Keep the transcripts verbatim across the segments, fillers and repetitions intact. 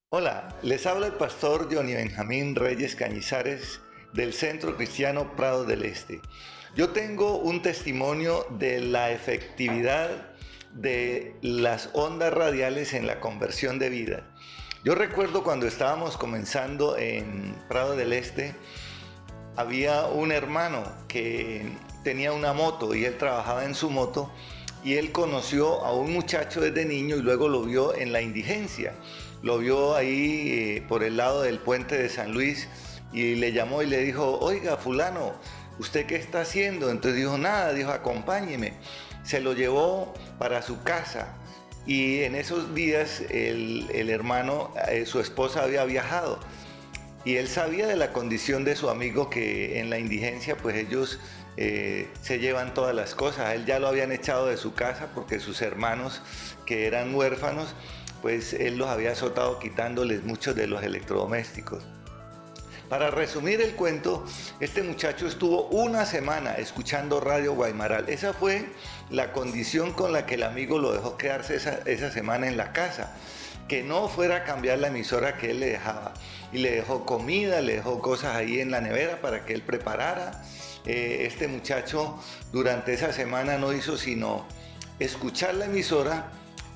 Hola, les habla el pastor Johnny Benjamín Reyes Cañizares del Centro Cristiano Prado del Este. Yo tengo un testimonio de la efectividad de las ondas radiales en la conversión de vida. Yo recuerdo cuando estábamos comenzando en Prado del Este, había un hermano que tenía una moto y él trabajaba en su moto y él conoció a un muchacho desde niño y luego lo vio en la indigencia. Lo vio ahí eh, por el lado del puente de San Luis y le llamó y le dijo: oiga, fulano, ¿usted qué está haciendo? Entonces dijo: nada, dijo: acompáñeme. Se lo llevó para su casa y en esos días el, el hermano, eh, su esposa había viajado y él sabía de la condición de su amigo, que en la indigencia pues ellos eh, se llevan todas las cosas. A él ya lo habían echado de su casa porque sus hermanos, que eran huérfanos, pues él los había azotado quitándoles muchos de los electrodomésticos. Para resumir el cuento, este muchacho estuvo una semana escuchando Radio Guaymaral. Esa fue la condición con la que el amigo lo dejó quedarse esa, esa semana en la casa, que no fuera a cambiar la emisora que él le dejaba. Y le dejó comida, le dejó cosas ahí en la nevera para que él preparara. Eh, este muchacho durante esa semana no hizo sino escuchar la emisora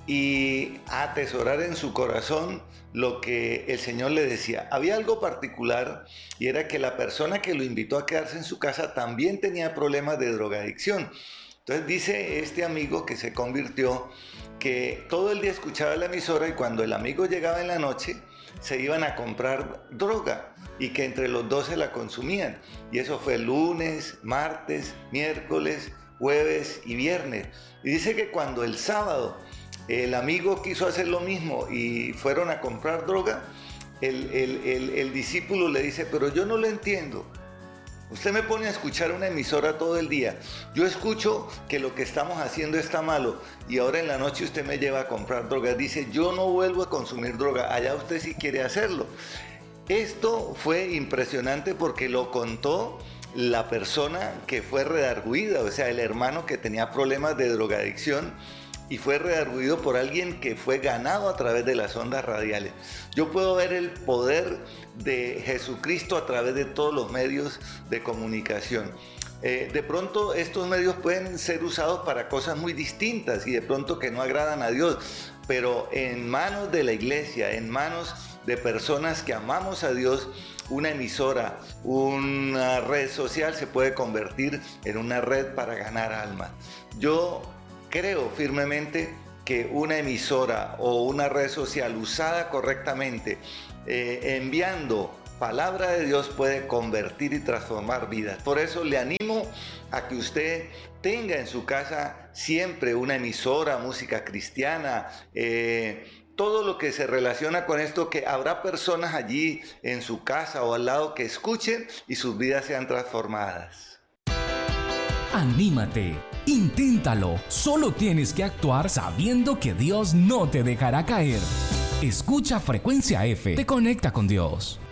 y atesorar en su corazón lo que el Señor le decía. Había algo particular, y era que la persona que lo invitó a quedarse en su casa también tenía problemas de drogadicción. Entonces dice este amigo que se convirtió, que todo el día escuchaba la emisora y cuando el amigo llegaba en la noche se iban a comprar droga y que entre los dos se la consumían. Y eso fue lunes, martes, miércoles, jueves y viernes. Y dice que cuando el sábado el amigo quiso hacer lo mismo y fueron a comprar droga, el, el, el, el discípulo le dice: pero yo no lo entiendo. Usted me pone a escuchar una emisora todo el día. Yo escucho que lo que estamos haciendo está malo y ahora en la noche usted me lleva a comprar droga. Dice: yo no vuelvo a consumir droga, allá usted sí quiere hacerlo. Esto fue impresionante porque lo contó la persona que fue redarguida, o sea, el hermano que tenía problemas de drogadicción, y fue redarguido por alguien que fue ganado a través de las ondas radiales. Yo puedo ver el poder de Jesucristo a través de todos los medios de comunicación. Eh, de pronto estos medios pueden ser usados para cosas muy distintas y de pronto que no agradan a Dios, pero en manos de la iglesia, en manos de personas que amamos a Dios, una emisora, una red social se puede convertir en una red para ganar almas. Yo creo firmemente que una emisora o una red social usada correctamente, eh, enviando palabra de Dios, puede convertir y transformar vidas. Por eso le animo a que usted tenga en su casa siempre una emisora, música cristiana, eh, todo lo que se relaciona con esto, que habrá personas allí en su casa o al lado que escuchen y sus vidas sean transformadas. Anímate, inténtalo. Solo tienes que actuar sabiendo que Dios no te dejará caer. Escucha Frecuencia F, te conecta con Dios.